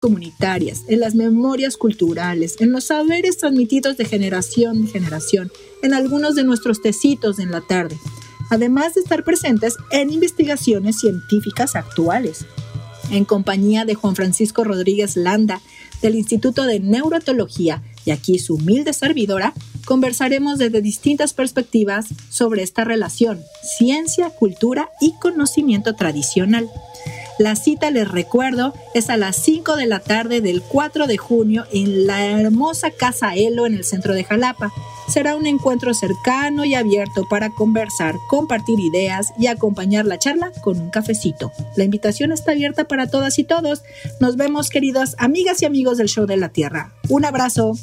comunitarias, en las memorias culturales, en los saberes transmitidos de generación en generación, en algunos de nuestros tecitos en la tarde, además de estar presentes en investigaciones científicas actuales. En compañía de Juan Francisco Rodríguez Landa, del Instituto de Neurotología, y aquí su humilde servidora, conversaremos desde distintas perspectivas sobre esta relación, ciencia, cultura y conocimiento tradicional. La cita, les recuerdo, es a las 5 de la tarde del 4 de junio en la hermosa Casa Elo en el centro de Jalapa. Será un encuentro cercano y abierto para conversar, compartir ideas y acompañar la charla con un cafecito. La invitación está abierta para todas y todos. Nos vemos, queridas amigas y amigos del Show de la Tierra. Un abrazo.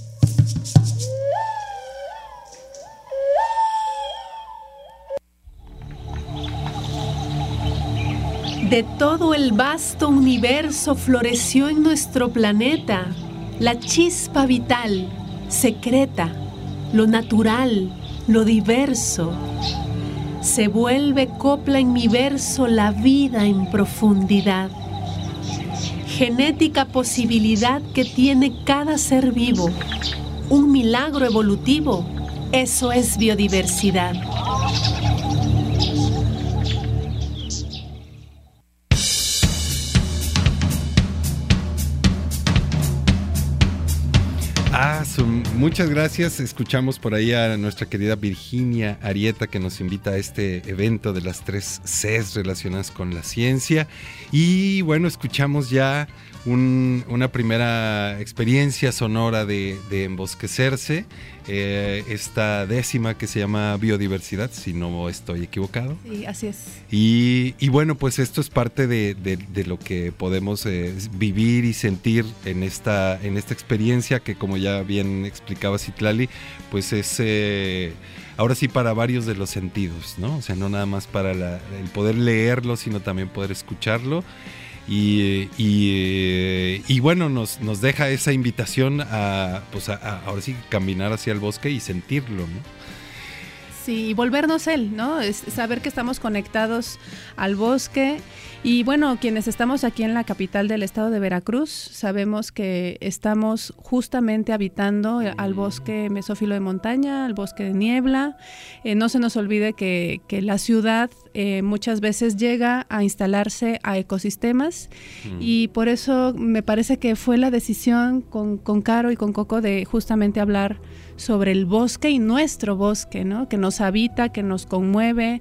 De todo el vasto universo floreció en nuestro planeta la chispa vital, secreta, lo natural, lo diverso. Se vuelve copla en mi verso la vida en profundidad. Genética posibilidad que tiene cada ser vivo. Un milagro evolutivo, eso es biodiversidad. Muchas gracias. Escuchamos por ahí a nuestra querida Virginia Arieta, que nos invita a este evento de las 3 Cs relacionadas con la ciencia. Y bueno, escuchamos ya una primera experiencia sonora de embosquecerse, esta 10ª que se llama biodiversidad, si no estoy equivocado. Sí, así es. Y bueno, pues esto es parte de lo que podemos vivir y sentir en esta experiencia que, como ya bien explicaba Citlali, pues es ahora sí para varios de los sentidos, ¿no? O sea, no nada más para el poder leerlo, sino también poder escucharlo. Y bueno, nos deja esa invitación a ahora sí caminar hacia el bosque y sentirlo, ¿no? Sí, y volvernos él, ¿no? Es saber que estamos conectados al bosque. Y bueno, quienes estamos aquí en la capital del estado de Veracruz, sabemos que estamos justamente habitando al bosque mesófilo de montaña, al bosque de niebla. No se nos olvide que la ciudad muchas veces llega a instalarse a ecosistemas y por eso me parece que fue la decisión con Caro y con Coco de justamente hablar sobre el bosque y nuestro bosque, ¿no? Que nos habita, que nos conmueve.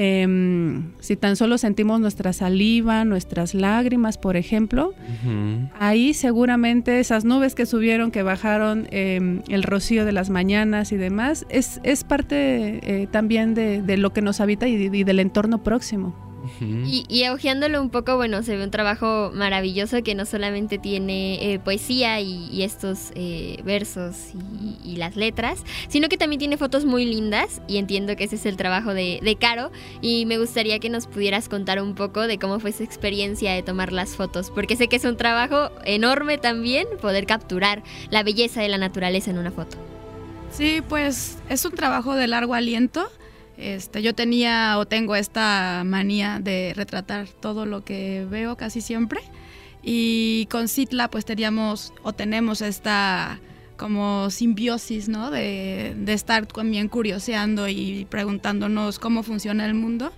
Si tan solo sentimos nuestra saliva, nuestras lágrimas, por ejemplo, ahí seguramente esas nubes que subieron, que bajaron, el rocío de las mañanas y demás, es parte también de lo que nos habita y del entorno próximo. Y hojeándolo un poco, bueno, se ve un trabajo maravilloso que no solamente tiene poesía y estos versos y las letras, sino que también tiene fotos muy lindas, y entiendo que ese es el trabajo de Caro, y me gustaría que nos pudieras contar un poco de cómo fue esa experiencia de tomar las fotos, porque sé que es un trabajo enorme también poder capturar la belleza de la naturaleza en una foto. Sí, pues es un trabajo de largo aliento. Yo tengo esta manía de retratar todo lo que veo casi siempre, y con Citla pues tenemos esta como simbiosis, ¿no? de estar también curioseando y preguntándonos cómo funciona el mundo,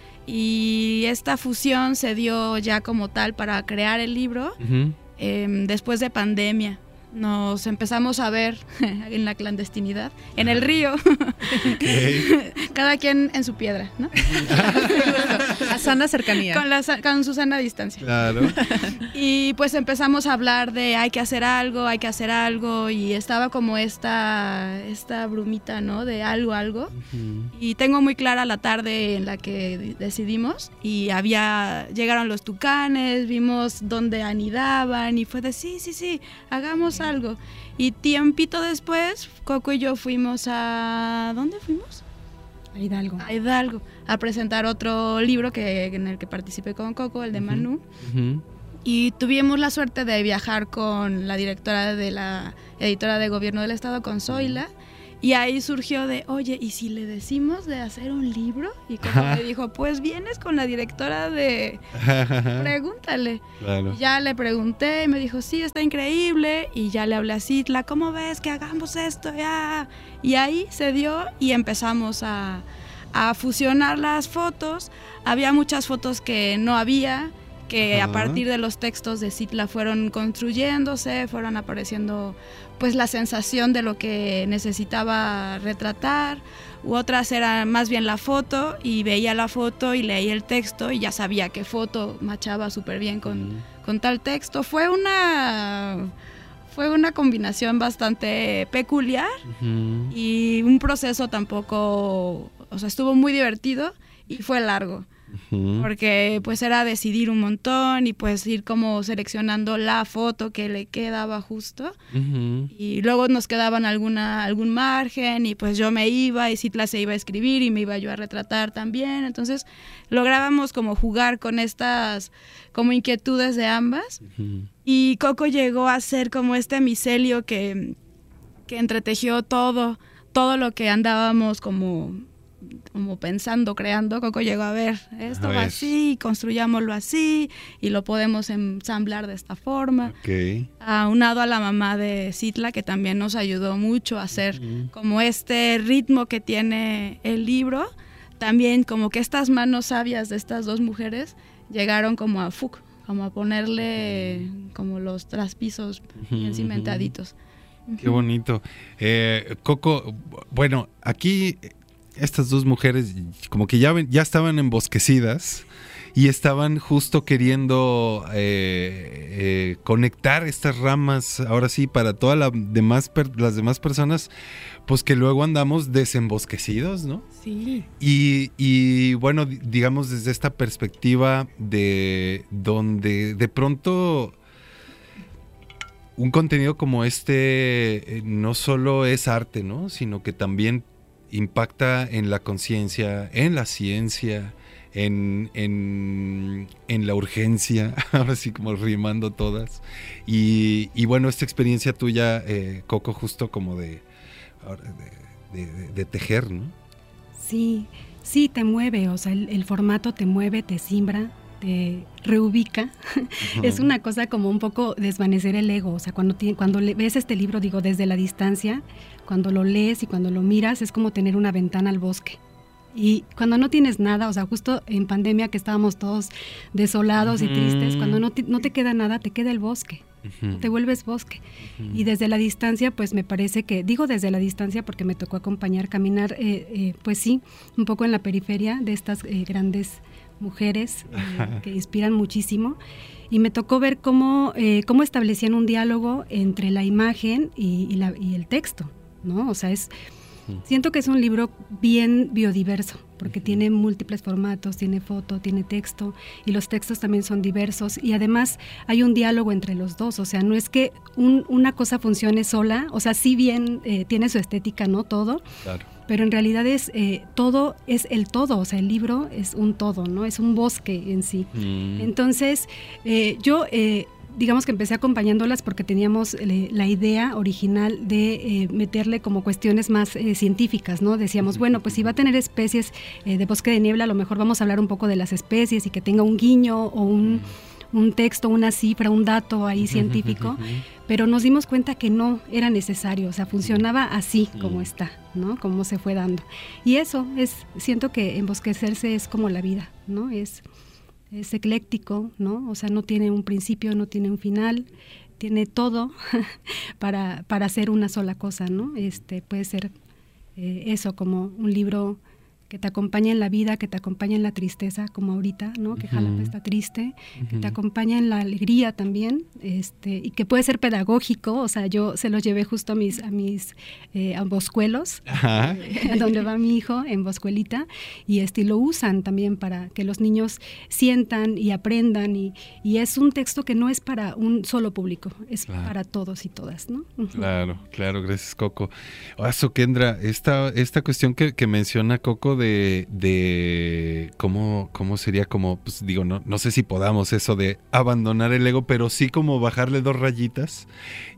y esta fusión se dio ya como tal para crear el libro. Después de pandemia. Nos empezamos a ver en la clandestinidad, en el río, cada quien en su piedra, ¿no? A sana cercanía. Con su sana distancia. Claro. Y pues empezamos a hablar de hay que hacer algo, y estaba como esta brumita, ¿no? De algo. Y tengo muy clara la tarde en la que decidimos, y llegaron los tucanes, vimos dónde anidaban, y fue de sí, hagamos algo. Y tiempito después, Coco y yo fuimos a... ¿dónde fuimos? A Hidalgo, a presentar otro libro en el que participé con Coco, el de Manu. Y tuvimos la suerte de viajar con la directora de la editora de Gobierno del Estado, con Zoila, Y ahí surgió de, oye, ¿y si le decimos de hacer un libro? Y Coco me dijo, pues vienes con la directora de... Pregúntale. Claro. Y ya le pregunté y me dijo, sí, está increíble. Y ya le hablé a Citla, ¿cómo ves que hagamos esto? Ya. Y ahí se dio y empezamos a fusionar las fotos. Había muchas fotos que no había, que a partir de los textos de Citla fueron construyéndose, fueron apareciendo pues la sensación de lo que necesitaba retratar, u otras era más bien la foto, y veía la foto y leía el texto y ya sabía qué foto machaba súper bien con tal texto. Fue una combinación bastante peculiar y un proceso tampoco, o sea, estuvo muy divertido y fue largo. Porque pues era decidir un montón y pues ir como seleccionando la foto que le quedaba justo, y luego nos quedaban algún margen y pues yo me iba y Citla se iba a escribir y me iba yo a retratar también. Entonces lográbamos como jugar con estas como inquietudes de ambas, y Coco llegó a ser como este micelio que entretejió todo lo que andábamos como pensando, creando. Coco llegó a ver, esto va así, construyámoslo así, y lo podemos ensamblar de esta forma. Aunado a la mamá de Citla, que también nos ayudó mucho a hacer como este ritmo que tiene el libro. También como que estas manos sabias de estas dos mujeres llegaron como a ponerle como los traspisos bien cimentaditos. Qué bonito. Coco, bueno, aquí estas dos mujeres como que ya estaban embosquecidas y estaban justo queriendo conectar estas ramas, ahora sí, para todas las demás personas, pues que luego andamos desembosquecidos, ¿no? Sí. Y bueno, digamos desde esta perspectiva de donde de pronto un contenido como este no solo es arte, ¿no? Sino que también impacta en la conciencia, en la ciencia, en la urgencia, ahora sí como rimando todas. Y bueno, esta experiencia tuya, Coco, justo como de tejer, ¿no? Sí, te mueve, o sea, el formato te mueve, te simbra, te reubica. Es una cosa como un poco desvanecer el ego, o sea, cuando ves este libro, digo, desde la distancia, cuando lo lees y cuando lo miras, es como tener una ventana al bosque. Y cuando no tienes nada, o sea, justo en pandemia que estábamos todos desolados y tristes, cuando no te queda nada, te queda el bosque. Te vuelves bosque. Y desde la distancia, pues me parece que, digo desde la distancia porque me tocó caminar, pues sí, un poco en la periferia de estas grandes mujeres que inspiran muchísimo, y me tocó ver cómo establecían un diálogo entre la imagen y el texto, ¿no? O sea, siento que es un libro bien biodiverso, porque tiene múltiples formatos, tiene foto, tiene texto, y los textos también son diversos, y además hay un diálogo entre los dos, o sea, no es que una cosa funcione sola, o sea, sí bien tiene su estética, ¿no? Todo, claro. Pero en realidad todo es el todo, o sea, el libro es un todo, ¿no? Es un bosque en sí. Entonces, yo digamos que empecé acompañándolas porque teníamos la idea original de meterle como cuestiones más científicas, ¿no? Decíamos, bueno, pues si va a tener especies de bosque de niebla, a lo mejor vamos a hablar un poco de las especies y que tenga un guiño o un texto, una cifra, un dato ahí científico, pero nos dimos cuenta que no era necesario, o sea, funcionaba así como está, ¿no? Como se fue dando. Y eso siento que embosquecerse es como la vida, ¿no? Es ecléctico, ¿no? O sea, no tiene un principio, no tiene un final, tiene todo para hacer una sola cosa, ¿no? Puede ser eso, como un libro que te acompaña en la vida, que te acompaña en la tristeza, como ahorita, ¿no? Que Jalapa está triste, que te acompaña en la alegría también, y que puede ser pedagógico, o sea, yo se los llevé justo a mis boscuelos, donde va mi hijo, en Boscuelita, y lo usan también para que los niños sientan y aprendan, y es un texto que no es para un solo público, es para todos y todas, ¿no? Claro, gracias, Coco. Kendra, esta cuestión que menciona Coco poco de cómo sería como, pues digo, no sé si podamos eso de abandonar el ego, pero sí como bajarle 2 rayitas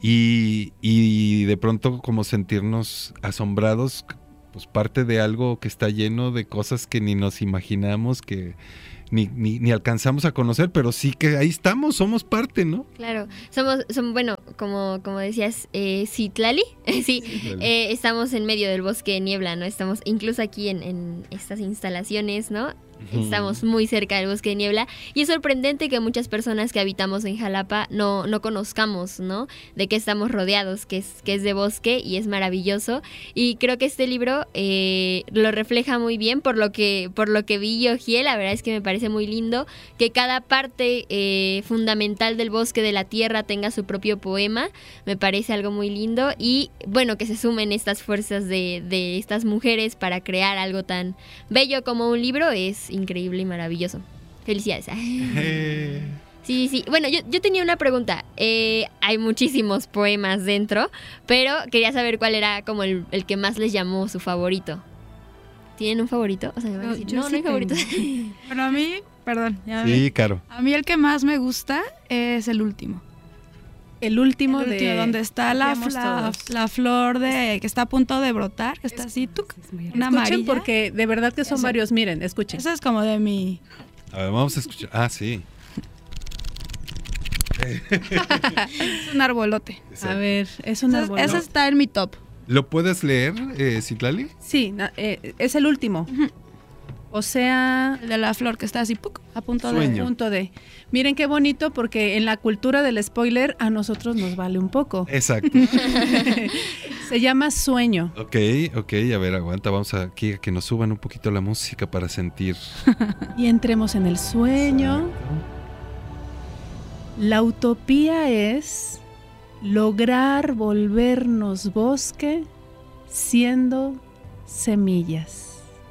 y de pronto como sentirnos asombrados, pues parte de algo que está lleno de cosas que ni nos imaginamos, que ni alcanzamos a conocer, pero sí que ahí estamos, somos parte, ¿no? Claro, somos bueno, como decías, Citlali, sí, estamos en medio del bosque de niebla, ¿no? Estamos incluso aquí en estas instalaciones, ¿no? Estamos muy cerca del bosque de niebla y es sorprendente que muchas personas que habitamos en Jalapa no conozcamos, ¿no? De qué estamos rodeados, que es de bosque y es maravilloso. Y creo que este libro lo refleja muy bien por lo que vi y ojeé. La verdad es que me parece muy lindo que cada parte fundamental del bosque, de la tierra, tenga su propio poema. Me parece algo muy lindo y bueno, que se sumen estas fuerzas de estas mujeres para crear algo tan bello como un libro es increíble y maravilloso. Felicidades. Sí. Bueno, yo tenía una pregunta. Hay muchísimos poemas dentro, pero quería saber cuál era como el que más les llamó su favorito. ¿Tienen un favorito? O sea, me van a decir, no hay favorito. Bueno, a mí, perdón. Sí, Caro. A mí el que más me gusta es el último. El último donde está la flor que está a punto de brotar, que está así, una amarilla. Escuchen porque de verdad que son varios, miren, escuchen. Eso es como de mi... A ver, vamos a escuchar. Ah, sí. Es un arbolote. A ver, es un arbolote. Ese está en mi top. ¿Lo puedes leer, Citlali? Sí, es el último. O sea, el de la flor que está así a punto de. Miren qué bonito porque en la cultura del spoiler a nosotros nos vale un poco. Exacto. Se llama Sueño. Ok, a ver, aguanta, vamos aquí a que nos suban un poquito la música para sentir. Y entremos en el sueño. La utopía es lograr volvernos bosque siendo semillas.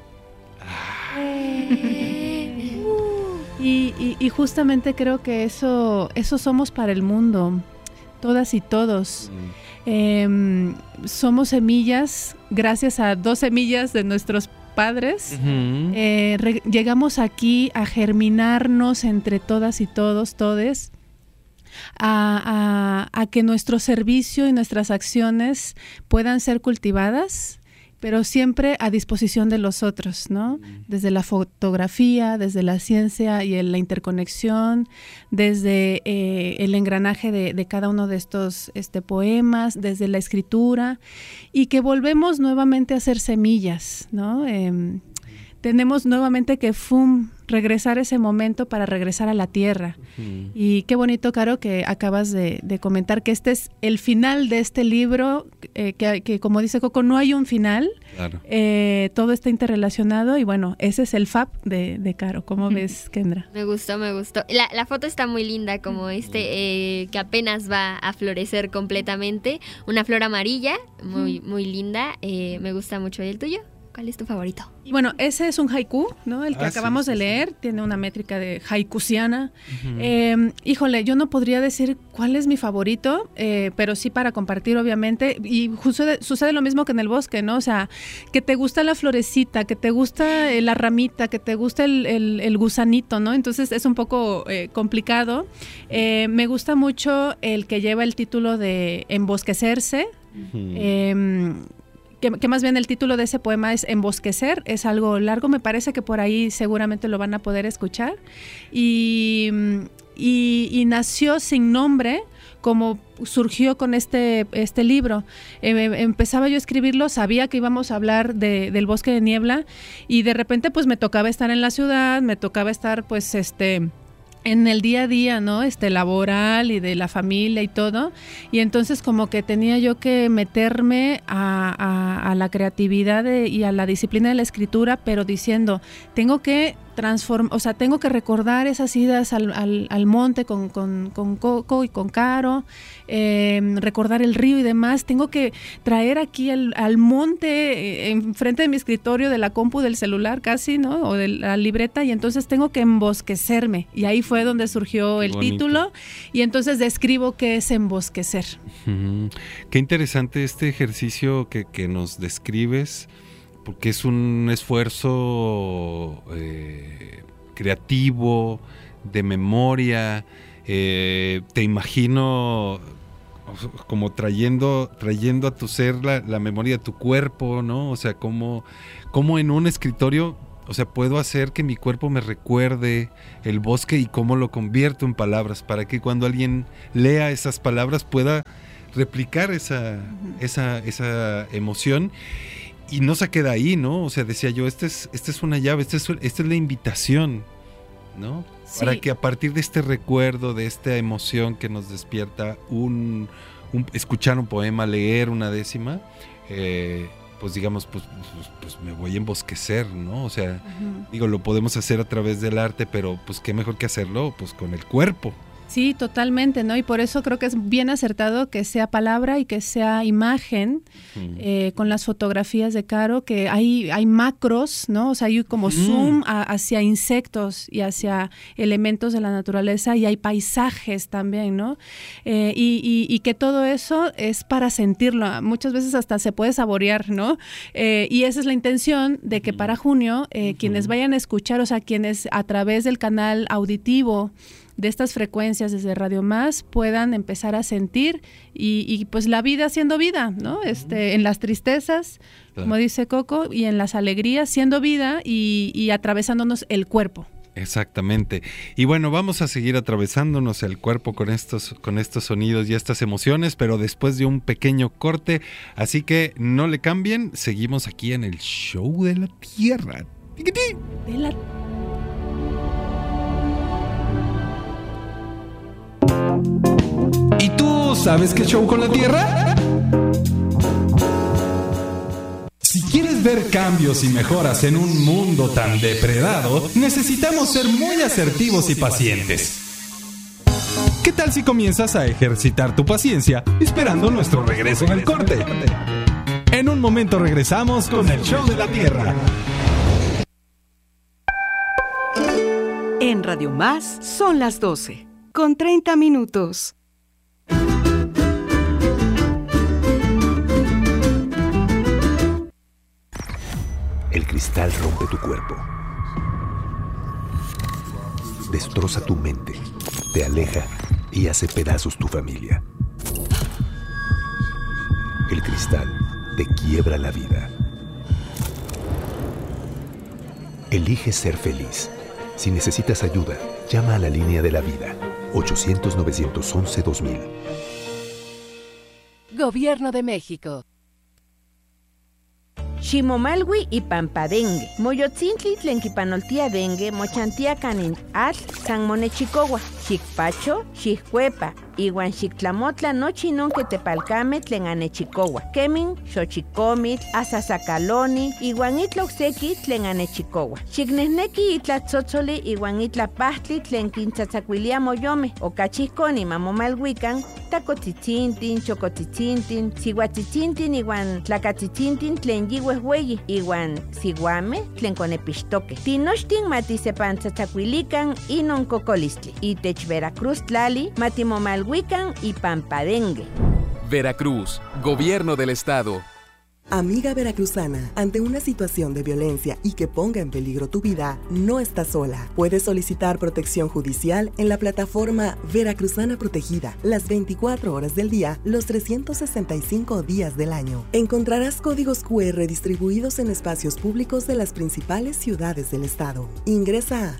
Y justamente creo que eso somos para el mundo, todas y todos. Somos semillas, gracias a 2 semillas de nuestros padres. Llegamos aquí a germinarnos entre todas y todos, todes. A que nuestro servicio y nuestras acciones puedan ser cultivadas, pero siempre a disposición de los otros, ¿no? Desde la fotografía, desde la ciencia y la interconexión, desde el engranaje de cada uno de estos poemas, desde la escritura, y que volvemos nuevamente a ser semillas, ¿no? Tenemos nuevamente que regresar ese momento para regresar a la tierra. Y qué bonito, Caro, que acabas de comentar que este es el final de este libro, que como dice Coco, no hay un final. Claro. Todo está interrelacionado y bueno, ese es el fab de Caro. ¿Cómo ves, Kendra? Me gustó. La foto está muy linda, como que apenas va a florecer completamente. Una flor amarilla, muy, muy linda. Me gusta mucho. ¿Y el tuyo? ¿Cuál es tu favorito? Y bueno, ese es un haiku, ¿no? El que acabamos de leer, tiene una métrica de haikusiana. Híjole, yo no podría decir cuál es mi favorito, pero sí para compartir, obviamente. Y sucede lo mismo que en el bosque, ¿no? O sea, que te gusta la florecita, que te gusta la ramita, que te gusta el gusanito, ¿no? Entonces es un poco complicado. Me gusta mucho el que lleva el título de Embosquecerse. Que más bien el título de ese poema es Embosquecer, es algo largo, me parece que por ahí seguramente lo van a poder escuchar. Y nació sin nombre, como surgió con este libro. Empezaba yo a escribirlo, sabía que íbamos a hablar del bosque de niebla y de repente pues me tocaba estar en la ciudad, me tocaba estar pues en el día a día, ¿no? Laboral y de la familia y todo. Y entonces como que tenía yo que meterme a la creatividad y a la disciplina de la escritura, pero diciendo, tengo que tengo que recordar esas idas al monte con Coco y con Caro, recordar el río y demás. Tengo que traer aquí al monte enfrente de mi escritorio, de la compu, del celular casi, ¿no? O de la libreta, y entonces tengo que embosquecerme. Y ahí fue donde surgió el título, y entonces describo qué es embosquecer. Qué interesante este ejercicio que nos describes, porque es un esfuerzo creativo, de memoria. Te imagino como trayendo a tu ser la memoria de tu cuerpo, ¿no? O sea, como en un escritorio, o sea, puedo hacer que mi cuerpo me recuerde el bosque y cómo lo convierto en palabras, para que cuando alguien lea esas palabras pueda replicar esa emoción. Y no se queda ahí, ¿no? O sea, decía yo, esta es una llave, esta es la invitación, ¿no? Sí. Para que a partir de este recuerdo, de esta emoción que nos despierta escuchar un poema, leer una décima, pues digamos, pues me voy a embosquecer, ¿no? O sea, digo, lo podemos hacer a través del arte, pero pues qué mejor que hacerlo pues con el cuerpo. Sí, totalmente, ¿no? Y por eso creo que es bien acertado que sea palabra y que sea imagen, con las fotografías de Caro, que hay macros, ¿no? O sea, hay como zoom hacia insectos y hacia elementos de la naturaleza, y hay paisajes también, ¿no? Y que todo eso es para sentirlo. Muchas veces hasta se puede saborear, ¿no? Y esa es la intención de que para junio, quienes vayan a escuchar, o sea, quienes a través del canal auditivo de estas frecuencias desde Radio Más puedan empezar a sentir y pues la vida siendo vida, ¿no? En las tristezas, como dice Coco, y en las alegrías siendo vida y atravesándonos el cuerpo. Exactamente. Y bueno, vamos a seguir atravesándonos el cuerpo con estos sonidos y estas emociones, pero después de un pequeño corte, así que no le cambien, seguimos aquí en el Show de la Tierra. ¿Y tú sabes qué show con la Tierra? Si quieres ver cambios y mejoras en un mundo tan depredado, necesitamos ser muy asertivos y pacientes. ¿Qué tal si comienzas a ejercitar tu paciencia esperando nuestro regreso del corte? En un momento regresamos con el Show de la Tierra. En Radio Más son las 12, con 30 minutos. El cristal rompe tu cuerpo, destroza tu mente, te aleja y hace pedazos tu familia. El cristal te quiebra la vida. Elige ser feliz. Si necesitas ayuda, llama a la línea de la vida, 800-911-2000. Gobierno de México. Ximomalwi y Pampadengue. Moyotzintli tlenquipanoltia dengue, mochantia canin atl, san monechicowa, xicpacho, xiccuepa, iwan xictlamotla nochi nonque tepalcame tlen anechicowa. Kemin, xochicomitl, asasacaloni, iwan itloxeki tlen anechicowa. Xicnehneki itlatzotzoli iwan itlapahtli tlen quintzatzacuilia moyome, ocachihconi mamomalhuican, tacotzitzinthin, chocotzitzinthin, sihuatzitzinthin iwan tlacatzitzintin tlen yihuehueyi, iwan sihuame tlen conepixtoque. Tinochtin matisepantzatzacuilican inon cocolistli. Itech Veracruz tlali matimomalhuican y Pampadengue. Veracruz, Gobierno del Estado. Amiga veracruzana, ante una situación de violencia y que ponga en peligro tu vida, no estás sola. Puedes solicitar protección judicial en la plataforma Veracruzana Protegida, las 24 horas del día, los 365 días del año. Encontrarás códigos QR distribuidos en espacios públicos de las principales ciudades del estado. Ingresa a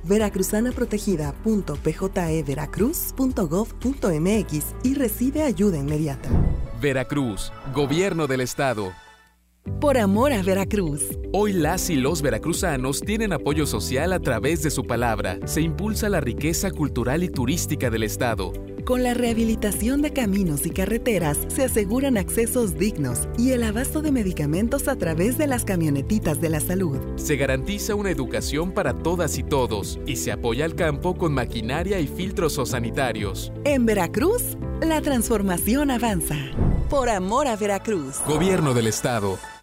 veracruzanaprotegida.pjeveracruz.gov.mx y recibe ayuda inmediata. Veracruz, Gobierno del Estado. Por amor a Veracruz. Hoy las y los veracruzanos tienen apoyo social a través de su palabra. Se impulsa la riqueza cultural y turística del estado. Con la rehabilitación de caminos y carreteras se aseguran accesos dignos y el abasto de medicamentos a través de las camionetitas de la salud. Se garantiza una educación para todas y todos y se apoya al campo con maquinaria y filtros sanitarios. En Veracruz, la transformación avanza. Por amor a Veracruz. Gobierno del Estado.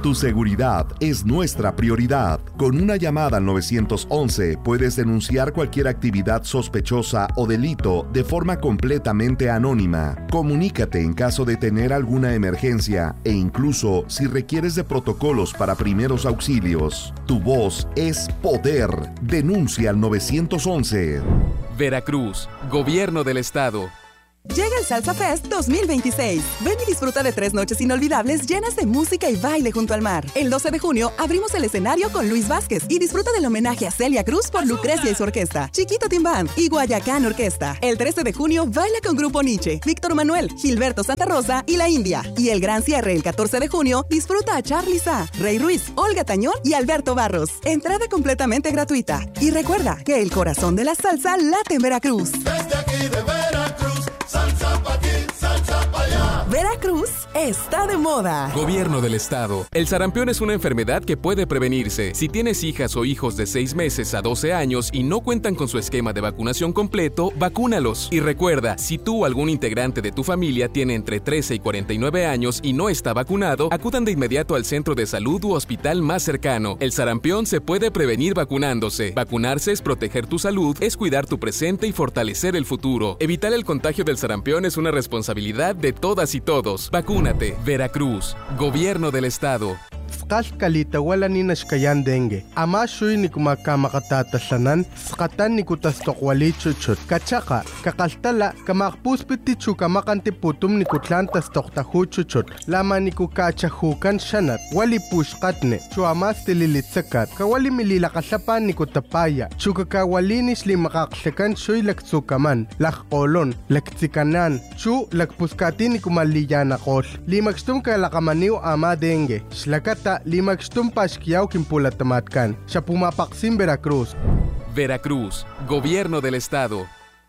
Tu seguridad es nuestra prioridad. Con una llamada al 911 puedes denunciar cualquier actividad sospechosa o delito de forma completamente anónima. Comunícate en caso de tener alguna emergencia e incluso si requieres de protocolos para primeros auxilios. Tu voz es poder. Denuncia al 911. Veracruz, Gobierno del Estado. Llega el Salsa Fest 2026. Ven y disfruta de 3 noches inolvidables llenas de música y baile junto al mar. El 12 de junio abrimos el escenario con Luis Vázquez y disfruta del homenaje a Celia Cruz por Lucrecia y su orquesta, Chiquito Team Band y Guayacán Orquesta. El 13 de junio baila con Grupo Nietzsche, Víctor Manuel, Gilberto Santa Rosa y La India. Y el gran cierre el 14 de junio disfruta a Charly Sa, Rey Ruiz, Olga Tañón y Alberto Barros. Entrada completamente gratuita. Y recuerda que el corazón de la salsa late en Veracruz. Desde aquí de Veracruz, salsa pa' aquí, salsa pa' allá. Veracruz está de moda. Gobierno del Estado. El sarampión es una enfermedad que puede prevenirse. Si tienes hijas o hijos de 6 meses a 12 años y no cuentan con su esquema de vacunación completo, vacúnalos. Y recuerda, si tú o algún integrante de tu familia tiene entre 13 y 49 años y no está vacunado, acudan de inmediato al centro de salud u hospital más cercano. El sarampión se puede prevenir vacunándose. Vacunarse es proteger tu salud, es cuidar tu presente y fortalecer el futuro. Evitar el contagio del sarampión es una responsabilidad de todas y todos. Vacúnate. Veracruz, Gobierno del Estado. Kalkalita wala ni nashkayan dengue. Ama shuy ni kumakamatatatasanan, skatan ni kutastokwali chuchut. Kachaka, kakaltala, kamakpuspiti chukamakanti putum ni kutlantas toktahu chuchut. Lama ni kukachahukan shanat, wali pushkatne, chuamas tililitsakat, kawali mililakasapan ni kutapaya, chukakawalinis li makaksekan shuy laktsukaman, lakkolon, laktsikanan, chu lakpuskati ni kumaliyanakol. Limakstum kalakamaniw ama dengue, shlakata limakstum pashkiyaw kimpulatamatkan, siya pumapaksim Veracruz. Veracruz, Gobierno del Estado.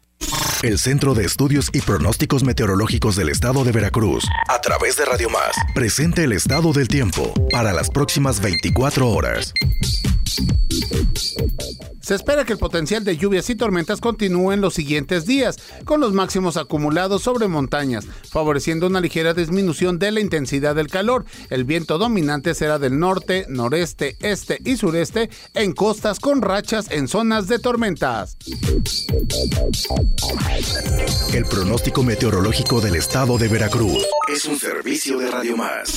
El Centro de Estudios y Pronósticos Meteorológicos del Estado de Veracruz, a través de Radio Más, presenta el estado del tiempo para las próximas 24 horas. Se espera que el potencial de lluvias y tormentas continúe en los siguientes días, con los máximos acumulados sobre montañas, favoreciendo una ligera disminución de la intensidad del calor. El viento dominante será del norte, noreste, este y sureste en costas con rachas en zonas de tormentas. El pronóstico meteorológico del Estado de Veracruz es un servicio de Radio Más.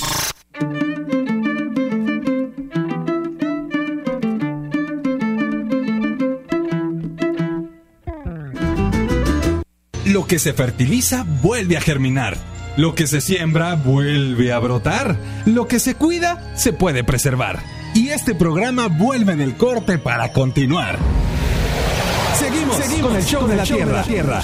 Lo que se fertiliza vuelve a germinar. Lo que se siembra vuelve a brotar. Lo que se cuida se puede preservar. Y este programa vuelve del corte para continuar. Seguimos con el show de la Tierra.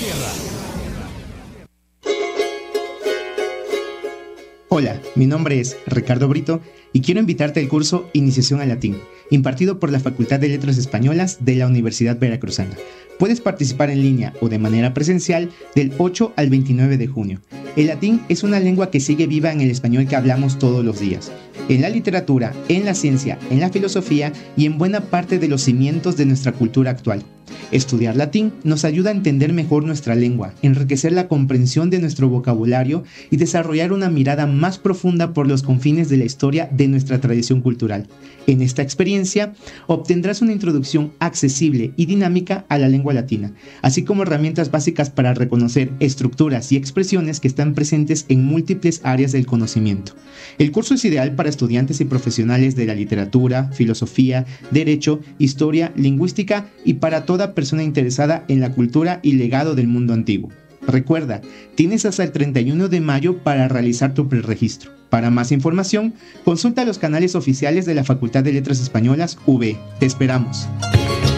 Hola, mi nombre es Ricardo Brito y quiero invitarte al curso Iniciación al Latín, impartido por la Facultad de Letras Españolas de la Universidad Veracruzana. Puedes participar en línea o de manera presencial del 8 al 29 de junio. El latín es una lengua que sigue viva en el español que hablamos todos los días, en la literatura, en la ciencia, en la filosofía y en buena parte de los cimientos de nuestra cultura actual. Estudiar latín nos ayuda a entender mejor nuestra lengua, enriquecer la comprensión de nuestro vocabulario y desarrollar una mirada más profunda por los confines de la historia de nuestra tradición cultural. En esta experiencia obtendrás una introducción accesible y dinámica a la lengua latina, así como herramientas básicas para reconocer estructuras y expresiones que están presentes en múltiples áreas del conocimiento. El curso es ideal para estudiantes y profesionales de la literatura, filosofía, derecho, historia, lingüística y para toda persona interesada en la cultura y legado del mundo antiguo. Recuerda, tienes hasta el 31 de mayo para realizar tu preregistro. Para más información, consulta los canales oficiales de la Facultad de Letras Españolas UV. Te esperamos.